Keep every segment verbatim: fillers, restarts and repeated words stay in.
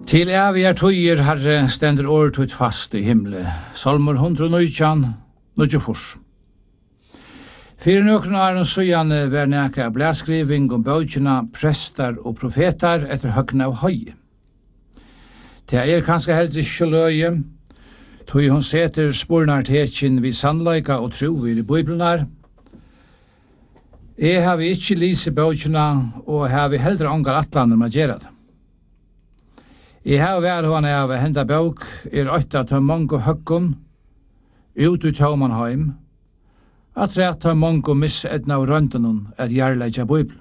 Til evige tøyer, Herre, stender året ut fast i himmelen. Salmer hundre og nøytjan, nøytjefors. Fyre nøkron er en søgjane vær nækka av blæskriving om bøkjena, prester og profeter etter høgna av høye. Det er kanskje heldig ikke løye, tog hun seter spornar tekin vi sannleika og tro i Bibelen. Jeg har ikke lise bøkjena, og har vi heldre angar atlander med gjerne det. Jeg har vært henne av henda bøk er øyta til mange høkken ut i Taumanheim, at rett til mange misedna av røntenen at gjerleggja Bibelen.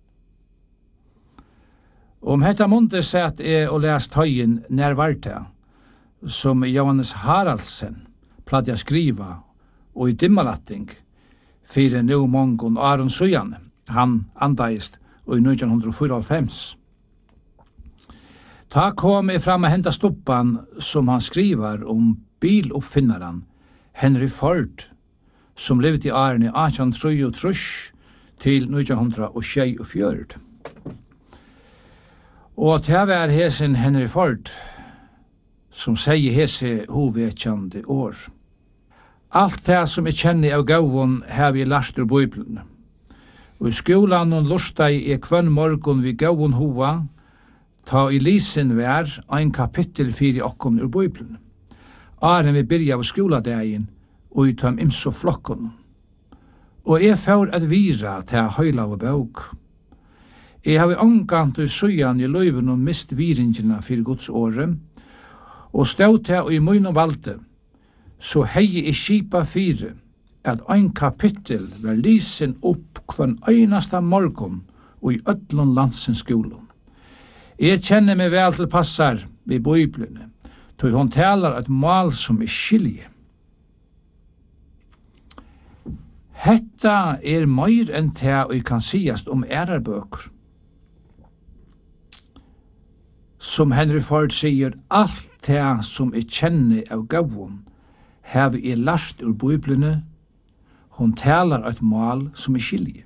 Om hetta mundet sett er å lest høyen nærvarte, som Johannes Haraldsen platt jeg skriva, og i dimmalatting, fire nu mongon Aron Søyane, han andeist i nitton fyrtiofem. Ta kom jeg fram og henta stoppan som han skriver om biloppfinnaren Henry Ford, som levde i årene atjan trettiotre til nitton tjuefjøruti. Og til var hesen Henry Ford, som sier hese hovedkjande år. Alt det som jeg kjenner av gavun har vi lært ur Bibelen. Og i skolan og lortsteg er kvann morgon vi gavun hova, ta i lisen vær ein kapittel fyrir okkom ur Bibelen. Åren vi byrja av skoladegin og i tøm imso flokkon. Og jeg får at vira til høyla og bøk. Jeg har omgant i søyan i løyven og mist viringina fyrir Guds åre, og stod til i munn og valde, så hei jeg skipa fire at ein kapittel var lisen opp kvann einasta morgon og i öllun landsens skolon. Jeg kjenner meg vel til passar ved Bibelen, til hun taler et mal som er skilje. Hetta er meir enn det og kan siast om ærarbøker. Som Henry Ford sier, alt det som jeg kjenner av gavun, har jeg lært ur Bibelen, hun taler et mal som er skilje.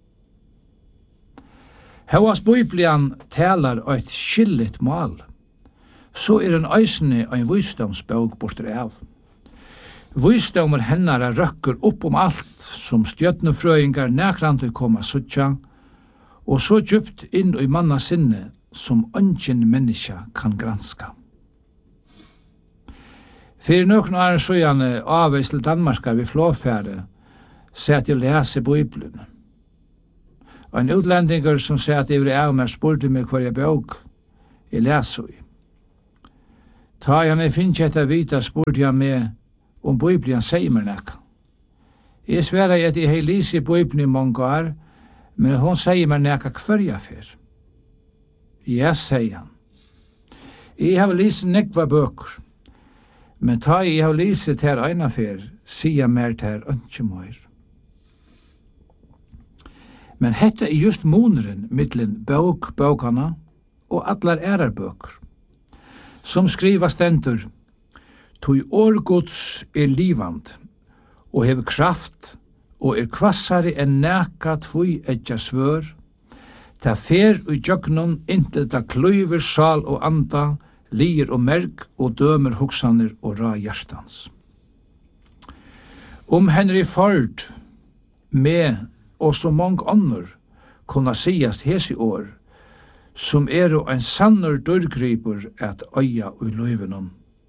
Hauas Bibelen talar eit skillet mal, så er en eisne ein visdomsbøk bortre av. Visdomar hennara røkker opp om alt som stjøtnefrøyngar nekrande koma suttja, og så djupt inn i manna sinne som ungen menneska kan granska. Fyrir nøkron er søgjane avveis til Danmarka vi flåfære, sett jeg lese Bibelen. En utlendinger som sier at jeg vil av meg spurte meg hva jeg bøk, jeg leser i. Ta jeg når jeg finner ikke etter vita, spurte jeg meg om Bibelen sier meg nekka. Jeg sverre at jeg har lyst i Bibelen i mange år, men hun sier meg nekka hver jeg fer. Ja, sier han. Jeg har lyst nekva bøker, men ta jeg har lyst til ena fer, sier mer til ønske mer. Men hetta er just moneren mittlen bøk, bøkana og allar ærarbøker, som skriva stendur, «Tui årgods er livand, og hever kraft, og er kvassare enn næka tvui etja svør, ta fer ui djøgnon inntil ta kløyver sal og anda, lir og merk og dømer hoksaner og ra hjertans.» Om Henry Ford, med og så mange andre kunne sies hese år, som er jo en sannur dørgriper at øya og løyvenom.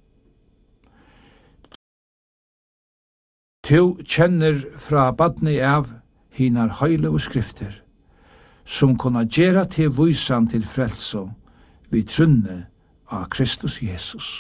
To kjenner fra badne av hinar høyle og skrifter, som kunne gjøre til vysan til frelso, vi trunne av Kristus Jesus.